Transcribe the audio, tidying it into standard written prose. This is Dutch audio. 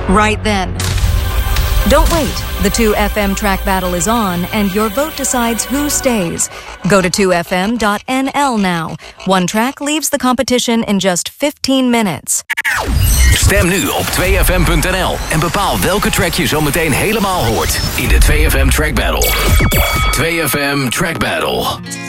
right then. Don't wait. The 2FM track battle is on, and your vote decides who stays. Go to 2fm.nl now. One track leaves the competition in just 15 minutes. Stem nu op 2fm.nl en bepaal welke track je zometeen helemaal hoort in de 2FM Track Battle. 2FM Track Battle.